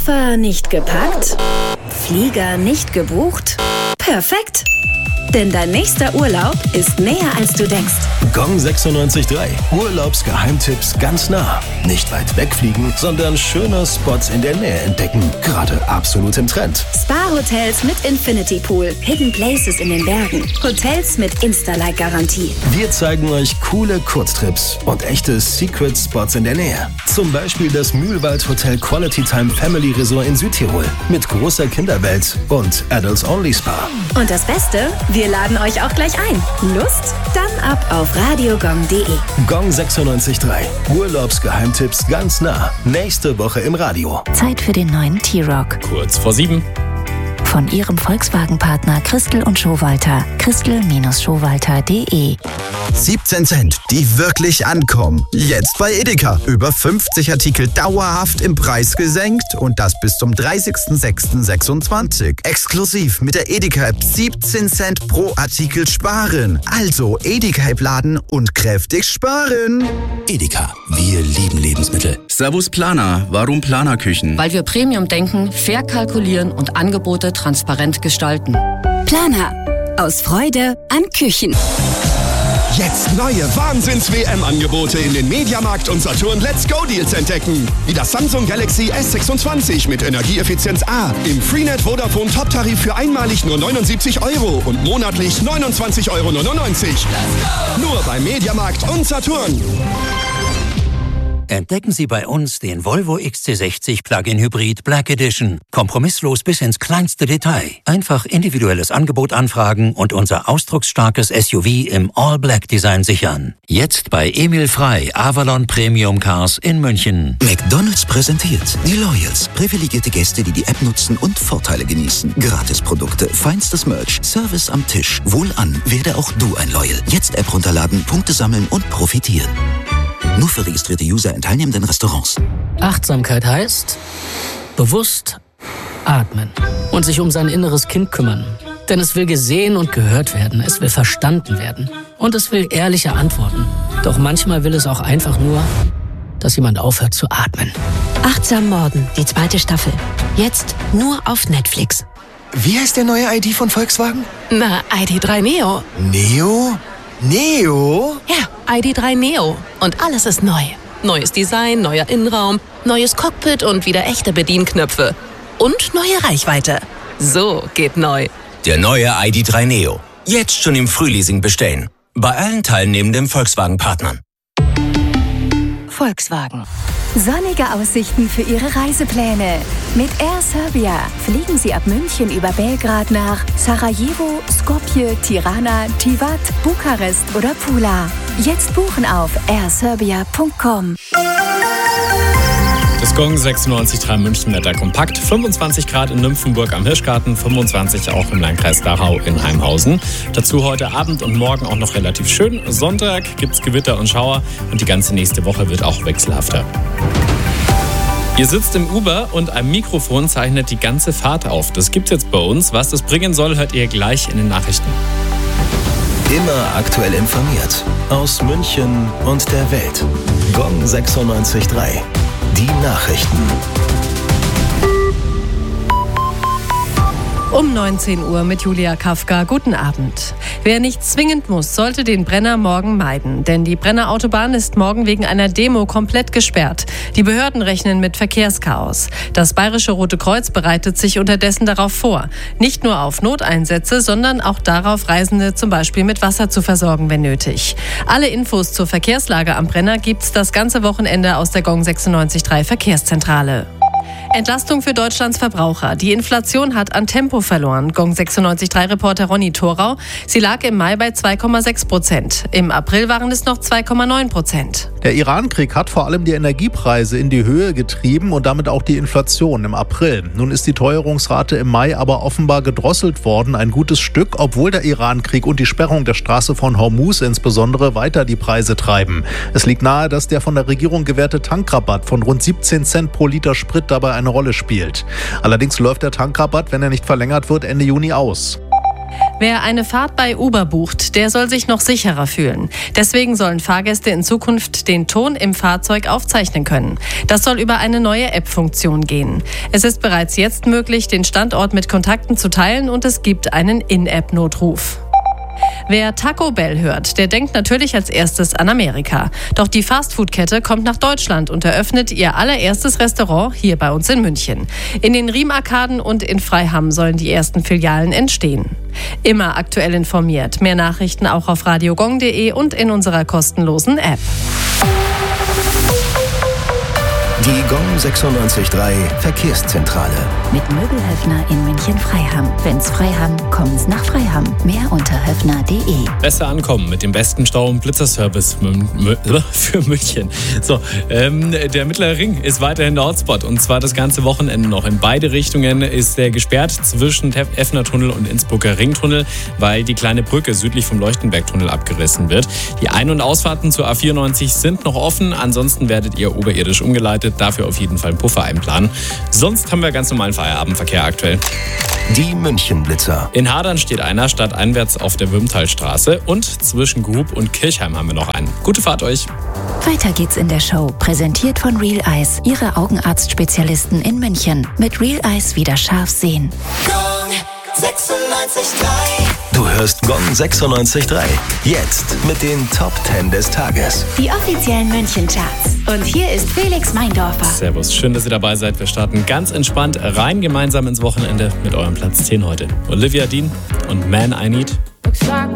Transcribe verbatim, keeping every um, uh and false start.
Koffer nicht gepackt? Flieger nicht gebucht? Perfekt! Denn dein nächster Urlaub ist näher, als du denkst. Gong sechsundneunzig Komma drei. Urlaubsgeheimtipps ganz nah. Nicht weit wegfliegen, sondern schöne Spots in der Nähe entdecken. Gerade absolut im Trend. Spa-Hotels mit Infinity Pool. Hidden Places in den Bergen. Hotels mit Insta-Like-Garantie. Wir zeigen euch coole Kurztrips und echte Secret-Spots in der Nähe. Zum Beispiel das Mühlwald Hotel Quality Time Family Resort in Südtirol. Mit großer Kinderwelt und Adults-Only Spa. Und das Beste, wir laden euch auch gleich ein. Lust? Dann ab auf radiogong punkt de. Gong sechsundneunzig Komma drei. Urlaubsgeheimtipps ganz nah. Nächste Woche im Radio. Zeit für den neuen T-Rock. Kurz vor sieben. Von Ihrem Volkswagen-Partner Christel und Schowalter. Christel Schowalter punkt de. siebzehn Cent, die wirklich ankommen. Jetzt bei Edeka. Über fünfzig Artikel dauerhaft im Preis gesenkt und das bis zum dreißigsten sechsten sechsundzwanzig. Exklusiv mit der Edeka-App siebzehn Cent pro Artikel sparen. Also Edeka-App laden und kräftig sparen. Edeka, wir lieben Lebensmittel. Servus Planer, warum Planerküchen? Weil wir Premium denken, fair kalkulieren und Angebote transparent gestalten. Planer. Aus Freude an Küchen. Jetzt neue Wahnsinns-W M-Angebote in den Mediamarkt und Saturn Let's Go Deals entdecken. Wie das Samsung Galaxy S sechsundzwanzig mit Energieeffizienz A im Freenet Vodafone Top-Tarif für einmalig nur neunundsiebzig Euro und monatlich neunundzwanzig Euro neunundneunzig. Nur beim Mediamarkt und Saturn. Entdecken Sie bei uns den Volvo X C sechzig Plug-in Hybrid Black Edition. Kompromisslos bis ins kleinste Detail. Einfach individuelles Angebot anfragen und unser ausdrucksstarkes S U V im All-Black-Design sichern. Jetzt bei Emil Frey Avalon Premium Cars in München. McDonald's präsentiert die Loyals. Privilegierte Gäste, die die App nutzen und Vorteile genießen. Gratisprodukte, feinstes Merch, Service am Tisch. Wohlan, werde auch du ein Loyal. Jetzt App runterladen, Punkte sammeln und profitieren. Nur für registrierte User in teilnehmenden Restaurants. Achtsamkeit heißt bewusst atmen und sich um sein inneres Kind kümmern. Denn es will gesehen und gehört werden, es will verstanden werden und es will ehrliche Antworten. Doch manchmal will es auch einfach nur, dass jemand aufhört zu atmen. Achtsam Morden, die zweite Staffel. Jetzt nur auf Netflix. Wie heißt der neue I D von Volkswagen? Na, I D drei Neo. Neo? Neo? Ja, I D drei Neo. Und alles ist neu. Neues Design, neuer Innenraum, neues Cockpit und wieder echte Bedienknöpfe. Und neue Reichweite. So geht neu. Der neue I D drei Neo. Jetzt schon im Frühleasing bestellen. Bei allen teilnehmenden Volkswagen-Partnern. Volkswagen. Sonnige Aussichten für Ihre Reisepläne. Mit Air Serbia fliegen Sie ab München über Belgrad nach Sarajevo, Skopje, Tirana, Tivat, Bukarest oder Pula. Jetzt buchen auf air serbia punkt com. Das Gong sechsundneunzig Komma drei München Wetter kompakt. fünfundzwanzig Grad in Nymphenburg am Hirschgarten, fünfundzwanzig auch im Landkreis Dachau in Heimhausen. Dazu heute Abend und morgen auch noch relativ schön. Sonntag gibt's Gewitter und Schauer und die ganze nächste Woche wird auch wechselhafter. Ihr sitzt im Uber und ein Mikrofon zeichnet die ganze Fahrt auf. Das gibt's jetzt bei uns. Was das bringen soll, hört ihr gleich in den Nachrichten. Immer aktuell informiert. Aus München und der Welt. Gong sechsundneunzig Komma drei. Die Nachrichten. Um neunzehn Uhr mit Julia Kafka. Guten Abend. Wer nicht zwingend muss, sollte den Brenner morgen meiden. Denn die Brenner Autobahn ist morgen wegen einer Demo komplett gesperrt. Die Behörden rechnen mit Verkehrschaos. Das Bayerische Rote Kreuz bereitet sich unterdessen darauf vor. Nicht nur auf Noteinsätze, sondern auch darauf, Reisende zum Beispiel mit Wasser zu versorgen, wenn nötig. Alle Infos zur Verkehrslage am Brenner gibt's das ganze Wochenende aus der Gong sechsundneunzig Komma drei Verkehrszentrale. Entlastung für Deutschlands Verbraucher. Die Inflation hat an Tempo verloren. Gong sechsundneunzig Komma drei Reporter Ronny Thorau. Sie lag im Mai bei zwei Komma sechs Prozent. Im April waren es noch zwei Komma neun Prozent. Der Iran-Krieg hat vor allem die Energiepreise in die Höhe getrieben und damit auch die Inflation im April. Nun ist die Teuerungsrate im Mai aber offenbar gedrosselt worden, ein gutes Stück, obwohl der Iran-Krieg und die Sperrung der Straße von Hormuz insbesondere weiter die Preise treiben. Es liegt nahe, dass der von der Regierung gewährte Tankrabatt von rund siebzehn Cent pro Liter Sprit dabei eine Rolle spielt. Allerdings läuft der Tankrabatt, wenn er nicht verlängert wird, Ende Juni aus. Wer eine Fahrt bei Uber bucht, der soll sich noch sicherer fühlen. Deswegen sollen Fahrgäste in Zukunft den Ton im Fahrzeug aufzeichnen können. Das soll über eine neue App-Funktion gehen. Es ist bereits jetzt möglich, den Standort mit Kontakten zu teilen und es gibt einen In-App-Notruf. Wer Taco Bell hört, der denkt natürlich als erstes an Amerika. Doch die Fastfood-Kette kommt nach Deutschland und eröffnet ihr allererstes Restaurant hier bei uns in München. In den Riem-Arkaden und in Freiham sollen die ersten Filialen entstehen. Immer aktuell informiert. Mehr Nachrichten auch auf radiogong punkt de und in unserer kostenlosen App. Die Gong sechsundneunzig Komma drei Verkehrszentrale. Mit Möbelhöfner in München-Freiham. Wenn's Freiham, kommen's nach Freiham. Mehr unter höfner punkt de. Besser ankommen mit dem besten Stau- und Blitzerservice für München. So, ähm, der Mittlere Ring ist weiterhin der Hotspot und zwar das ganze Wochenende noch. In beide Richtungen ist der gesperrt zwischen Effner-Tunnel und Innsbrucker Ringtunnel, weil die kleine Brücke südlich vom Leuchtenberg-Tunnel abgerissen wird. Die Ein- und Ausfahrten zur A vierundneunzig sind noch offen, ansonsten werdet ihr oberirdisch umgeleitet. Dafür auf jeden Fall einen Puffer einplanen. Sonst haben wir ganz normalen Feierabendverkehr aktuell. Die München-Blitzer. In Hadern steht einer stadteinwärts auf der Würmtalstraße und zwischen Grub und Kirchheim haben wir noch einen. Gute Fahrt euch. Weiter geht's in der Show. Präsentiert von Real Eyes, Ihre Augenarztspezialisten in München. Mit Real Eyes wieder scharf sehen. Gong sechsundneunzig Komma drei. Du hörst Gong sechsundneunzig Komma drei. Jetzt mit den Top zehn des Tages. Die offiziellen München-Charts. Und hier ist Felix Meindorfer. Servus, schön, dass ihr dabei seid. Wir starten ganz entspannt rein gemeinsam ins Wochenende mit eurem Platz zehn heute. Olivia Dean und Man I Need.